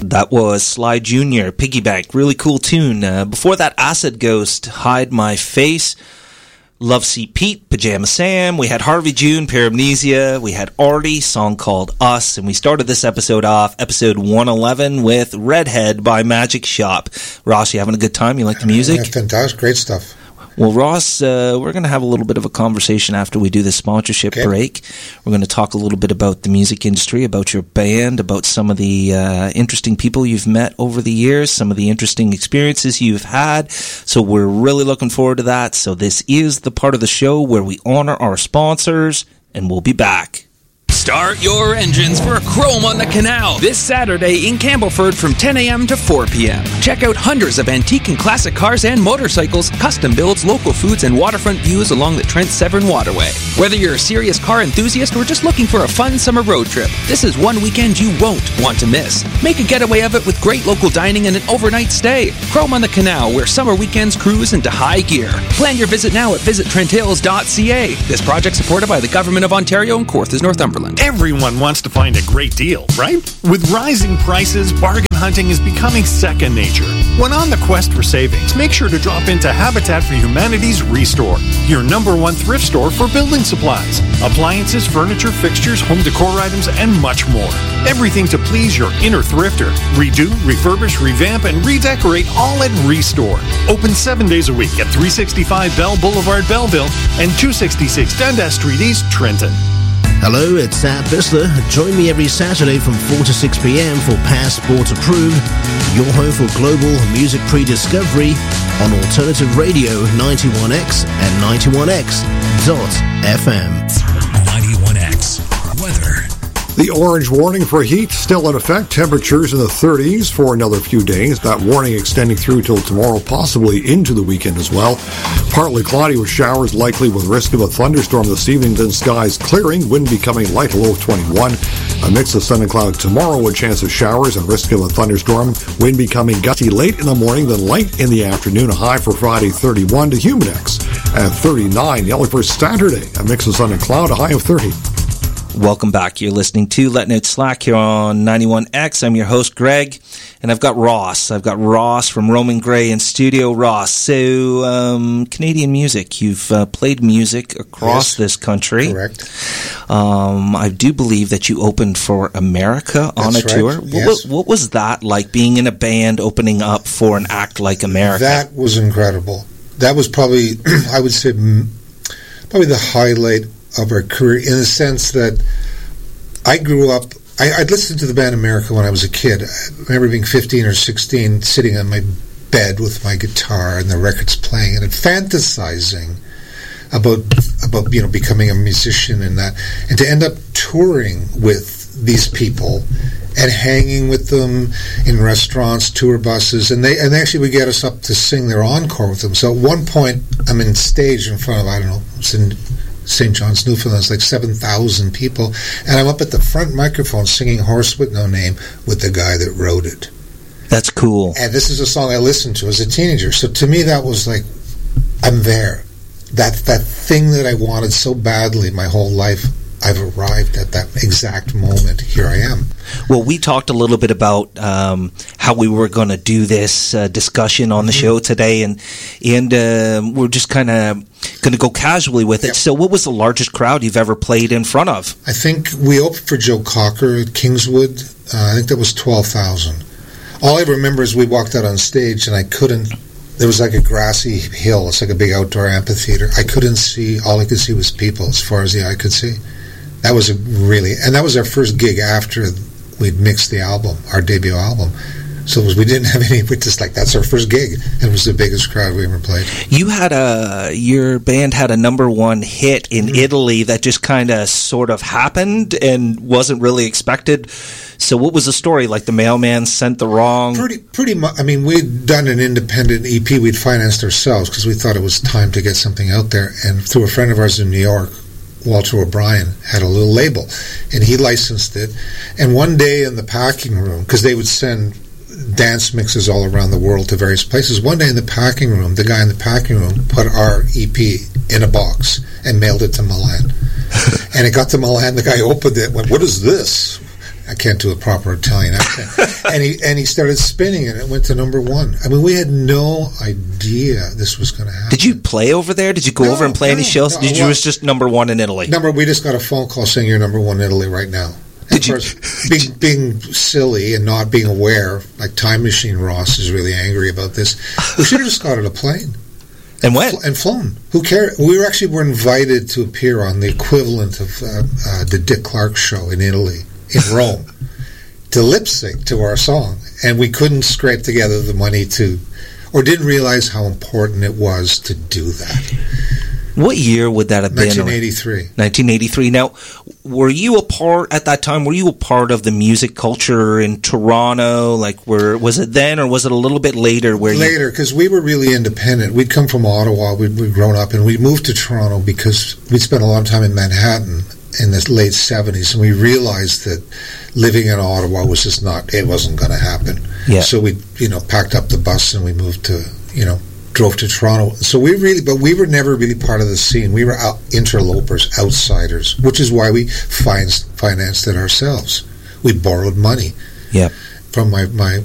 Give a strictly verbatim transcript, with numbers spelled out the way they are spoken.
That was Sly Junior, Piggyback, really cool tune. Uh, before that, Acid Ghost, Hide My Face. Love Seat Pete, Pajama Sam. We had Harvey June, Paramnesia. We had Artie, song called Us. And we started this episode off, episode one eleven, with Redhead by Magic Shop. Ross, you having a good time? You like the music? Yeah, fantastic. Great stuff. Well, Ross, uh, we're going to have a little bit of a conversation after we do the sponsorship okay. break. We're going to talk a little bit about the music industry, about your band, about some of the uh, interesting people you've met over the years, some of the interesting experiences you've had. So we're really looking forward to that. So this is the part of the show where we honor our sponsors, and we'll be back. Start your engines for Chrome on the Canal this Saturday in Campbellford from ten a.m. to four p.m. Check out hundreds of antique and classic cars and motorcycles, custom builds, local foods, and waterfront views along the Trent Severn Waterway. Whether you're a serious car enthusiast or just looking for a fun summer road trip, this is one weekend you won't want to miss. Make a getaway of it with great local dining and an overnight stay. Chrome on the Canal, where summer weekends cruise into high gear. Plan your visit now at visit trent hills dot c a. This project supported by the Government of Ontario and Kawarthas, Northumberland. Everyone wants to find a great deal, right? With rising prices, bargain hunting is becoming second nature. When on the quest for savings, make sure to drop into Habitat for Humanity's Restore, your number one thrift store for building supplies, appliances, furniture, fixtures, home decor items, and much more. Everything to please your inner thrifter. Redo, refurbish, revamp, and redecorate all at Restore. Open seven days a week at three sixty-five Bell Boulevard, Belleville, and two sixty-six Dundas Street East, Trenton. Hello, it's Sam Bistler. Join me every Saturday from four to six p.m. for Passport Approved, your home for global music pre-discovery on Alternative Radio ninety-one X and ninety-one X dot F M. ninety-one X Weather. The orange warning for heat still in effect. Temperatures in the thirties for another few days. That warning extending through till tomorrow, possibly into the weekend as well. Partly cloudy with showers likely with risk of a thunderstorm this evening. Then skies clearing. Wind becoming light, a low of twenty-one. A mix of sun and cloud tomorrow with chance of showers and risk of a thunderstorm. Wind becoming gusty late in the morning, then light in the afternoon. A high for Friday, thirty-one. To Humidex at thirty-nine. The only for Saturday, a mix of sun and cloud, a high of thirty. Welcome back. You're listening to Letting Out Slack here on ninety-one X. I'm your host, Greg, and I've got Ross. I've got Ross from Roman Gray in studio. Ross, so um, Canadian music. You've uh, played music across yes, this country. Correct. Um, I do believe that you opened for America on That's a tour. right. What, Yes. what, what was that like, being in a band opening up for an act like America? That was incredible. That was probably, I would say, probably the highlight of our career, in the sense that I grew up, I, I'd listened to the band America when I was a kid. I remember being fifteen or sixteen, sitting on my bed with my guitar and the records playing, and fantasizing about about you know becoming a musician and that, and to end up touring with these people and hanging with them in restaurants, tour buses, and they and they actually would get us up to sing their encore with them. So at one point, I'm in stage in front of, I don't know, it's in Saint John's, Newfoundland, it's like seven thousand people, and I'm up at the front microphone singing Horse With No Name with the guy that wrote it. That's cool. And this is a song I listened to as a teenager. So to me, that was like, I'm there. That that thing that I wanted so badly my whole life, I've arrived at that exact moment. Here I am. Well, we talked a little bit about um, how we were going to do this uh, discussion on the mm-hmm. show today, and and uh, we're just kind of going to go casually with it. Yep. So what was the largest crowd you've ever played in front of? I think we opened for Joe Cocker at Kingswood. Uh, I think that was twelve thousand. All I remember is we walked out on stage, and I couldn't, there was like a grassy hill. It's like a big outdoor amphitheater. I couldn't see, all I could see was people as far as the eye could see. That was a really, and that was our first gig after we'd mixed the album, our debut album. So it was, we didn't have any, we just like, that's our first gig. It was the biggest crowd we ever played. You had a, your band had a number one hit in mm-hmm. Italy that just kind of sort of happened and wasn't really expected. So what was the story? Like the mailman sent the wrong... Pretty pretty much. I mean, we'd done an independent E P. We'd financed ourselves because we thought it was time to get something out there. And through a friend of ours in New York, Walter O'Brien, had a little label. And he licensed it. And one day in the packing room, because they would send dance mixes all around the world to various places, one day in the packing room, the guy in the packing room put our E P in a box and mailed it to Milan. And it got to Milan. The guy opened it and went, "What is this?" I can't do a proper Italian accent. and he and he started spinning, and it went to number one. I mean, we had no idea this was going to happen. Did you play over there? Did you go no, over and play no, any shows? No, Did you well, was just number one in Italy? Number, we just got a phone call saying you're number one in Italy right now. Did you? Course, being, being silly and not being aware, like Time Machine Ross is really angry about this. We should have just got on a plane. And went. And flown. Who cared? We were actually were invited to appear on the equivalent of uh, uh, the Dick Clark show in Italy, in Rome, to lip sync to our song. And we couldn't scrape together the money to, or didn't realize how important it was to do that. What year would that have been? nineteen eighty-three. nineteen eighty-three. Now, were you a part, at that time, were you a part of the music culture in Toronto? Like, were, was it then, or was it a little bit later? Where Later, because we were really independent. We'd come from Ottawa, we'd, we'd grown up, and we moved to Toronto because we'd spent a lot of time in Manhattan in the late seventies, and we realized that living in Ottawa was just not, it wasn't going to happen. Yeah. So we, you know, packed up the bus and we moved to, you know, drove to Toronto. So we really, but we were never really part of the scene. We were out, interlopers, outsiders, which is why we financed, financed it ourselves. We borrowed money yeah. from my, my